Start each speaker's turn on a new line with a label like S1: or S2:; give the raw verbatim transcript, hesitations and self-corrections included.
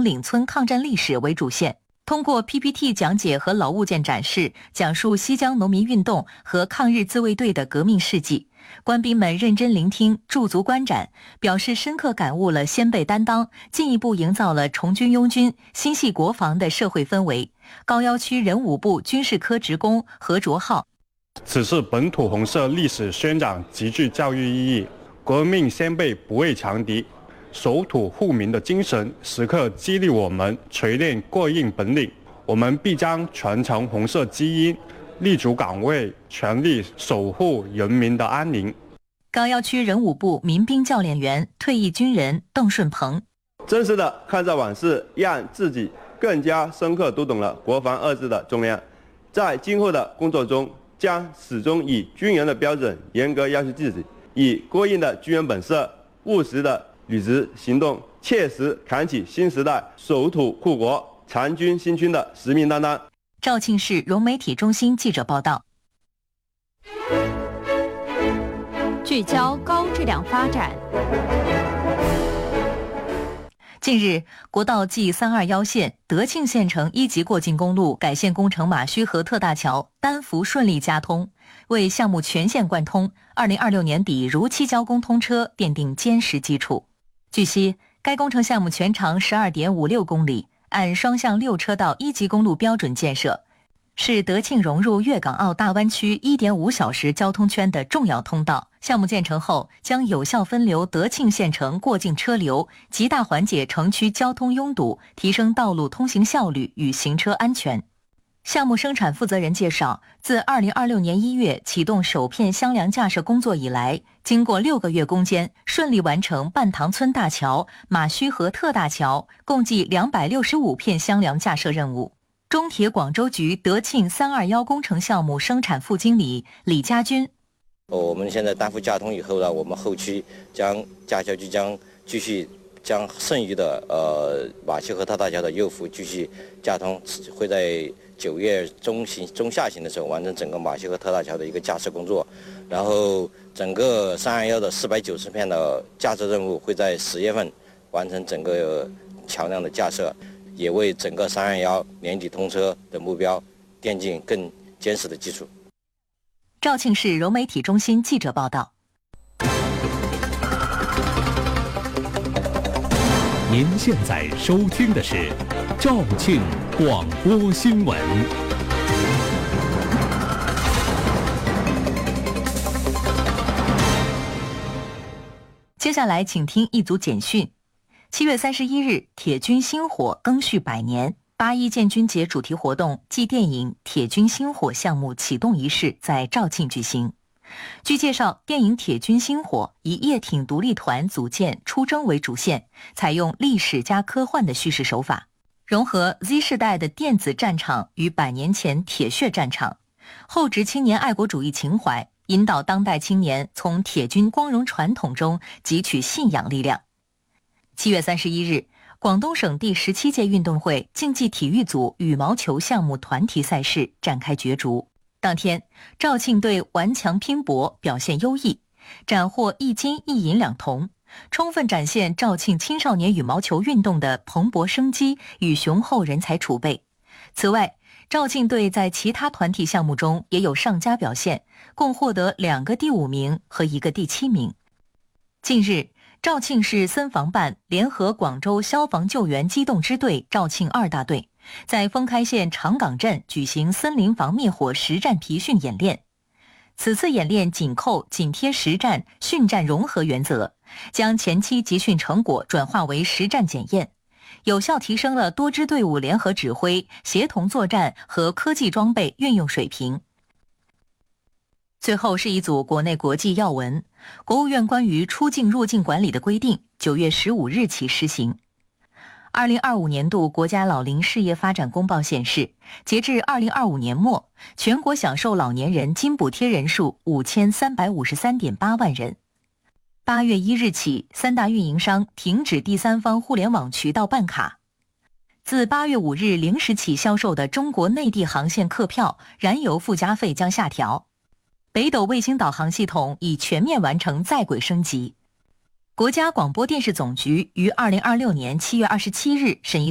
S1: 红岭村抗战历史为主线，通过 P P T 讲解和老物件展示，讲述西江农民运动和抗日自卫队的革命事迹。官兵们认真聆听，驻足观展，表示深刻感悟了先辈担当，进一步营造了崇军拥军、心系国防的社会氛围。高要区人武部军事科职工何卓浩：
S2: 此次本土红色历史宣讲极具教育意义，革命先辈不畏强敌，守土护民的精神时刻激励我们锤炼过硬本领。我们必将传承红色基因，立足岗位，全力守护人民的安宁。
S1: 高要区人武部民兵教练员、退役军人邓顺鹏：
S3: 真实的看着往事，让自己更加深刻读懂了国防二字的重量，在今后的工作中将始终以军人的标准严格要求自己，以过硬的军人本色、务实的履职行动，切实扛起新时代守土护国、长军兴军的使命担当。
S1: 肇庆市融媒体中心记者报道。
S4: 聚焦高质量发展。
S1: 近日，国道 G 三二一线德庆县城一级过境公路改线工程马须河特大桥单幅顺利加通，为项目全线贯通二零二六年底如期交工通车奠定坚实基础。据悉，该工程项目全长 十二点五六公里，按双向六车道一级公路标准建设，是德庆融入粤港澳大湾区 一点五小时交通圈的重要通道。项目建成后，将有效分流德庆县城过境车流，极大缓解城区交通拥堵，提升道路通行效率与行车安全。项目生产负责人介绍，自二零二六年一月启动首片箱梁架设工作以来，经过六个月攻坚，顺利完成半塘村大桥、马须河特大桥共计两百六十五片箱梁架设任务。中铁广州局德庆三二一工程项目生产副经理李家军：
S5: 我们现在单幅架通以后呢，我们后期将架桥就将继续将剩余的呃马须河特大桥的右幅继续架通，会在九月中旬中下旬的时候完成整个马须河特大桥的一个架设工作，然后整个三二一的四百九十片的架设任务会在十月份完成整个桥梁的架设，也为整个三二一年底通车的目标奠定更坚实的基础。
S1: 肇庆市融媒体中心记者报道。
S6: 您现在收听的是肇庆广播新闻。
S1: 接下来请听一组简讯。七月三十一日，铁军星火更续百年。八一建军节主题活动暨电影《铁军星火》项目启动仪式在肇庆举行。据介绍，电影《铁军星火》以叶挺独立团组建出征为主线，采用历史加科幻的叙事手法，融合 Z 世代的电子战场与百年前铁血战场，厚植青年爱国主义情怀，引导当代青年从铁军光荣传统中汲取信仰力量。七月三十一日，广东省第十七届运动会竞技体育组羽毛球项目团体赛事展开角逐。当天，肇庆队顽强拼搏，表现优异，斩获一金一银两铜，充分展现肇庆青少年羽毛球运动的蓬勃生机与雄厚人才储备。此外，肇庆队在其他团体项目中也有上佳表现，共获得两个第五名和一个第七名。近日，肇庆市森防办联合广州消防救援机动支队肇庆二大队在封开县长岗镇举行森林防灭火实战培训演练。此次演练紧扣紧贴实战训战融合原则，将前期集训成果转化为实战检验，有效提升了多支队伍联合指挥、协同作战和科技装备运用水平。最后是一组国内国际要闻。国务院关于出境入境管理的规定九月十五日起施行。二零二五年度国家老龄事业发展公报显示，截至二零二五年末，全国享受老年人津补贴人数五千三百五十三点八万人。八月一日起，三大运营商停止第三方互联网渠道办卡。自八月五日零时起销售的中国内地航线客票燃油附加费将下调。北斗卫星导航系统已全面完成在轨升级。国家广播电视总局于二零二六年七月二十七日审议